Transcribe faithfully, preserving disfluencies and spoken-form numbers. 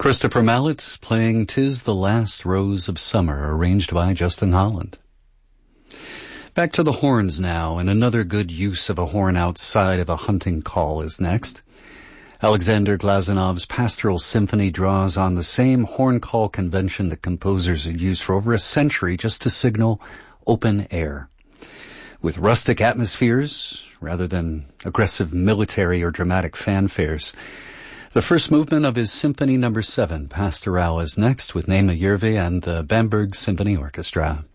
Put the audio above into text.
Christopher Mallet playing "'Tis the Last Rose of Summer," arranged by Justin Holland. Back to the horns now, and another good use of a horn outside of a hunting call is next. Alexander Glazunov's Pastoral Symphony draws on the same horn call convention that composers had used for over a century just to signal open air. With rustic atmospheres, rather than aggressive military or dramatic fanfares. The first movement of his Symphony Number Seven, Pastoral, is next with Nema Järvi and the Bamberg Symphony Orchestra.